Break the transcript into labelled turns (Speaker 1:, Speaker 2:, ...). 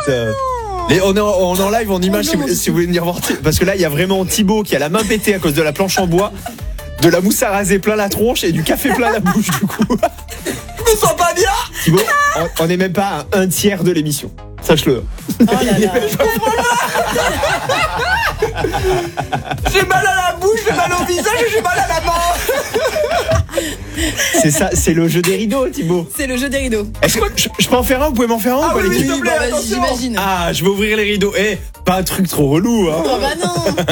Speaker 1: On est en live, en image, si vous voulez venir voir. Parce que là, il y a vraiment Thibaut qui a la main pétée à cause de la planche en bois, de la mousse à raser plein la tronche et du café plein la bouche, du coup.
Speaker 2: Je me sens pas bien.
Speaker 1: Thibaut, on n'est même pas à un tiers de l'émission. Sache-le.
Speaker 3: Oh là là.
Speaker 2: J'ai mal à la bouche, j'ai mal au visage et j'ai mal à la main.
Speaker 1: C'est ça, c'est le jeu des rideaux, Thibaut.
Speaker 3: C'est le jeu des rideaux.
Speaker 1: Est-ce que je peux en faire un? Vous pouvez m'en faire un ou pas,
Speaker 2: oui,
Speaker 1: l'équipe?
Speaker 2: s'il te plaît,
Speaker 3: Vas-y,
Speaker 2: attention.
Speaker 3: j'imagine.
Speaker 1: Ah, je vais ouvrir les rideaux. Pas un truc trop relou, hein.
Speaker 3: Oh bah non.